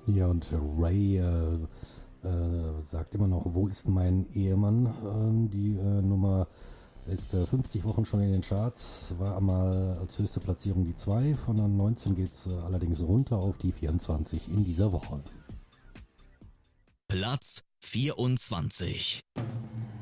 Ja, und Ray sagt immer noch, wo ist mein Ehemann? Die Nummer ist 50 Wochen schon in den Charts, war einmal als höchste Platzierung die 2, von der 19 geht es allerdings runter auf die 24 in dieser Woche. Platz 24.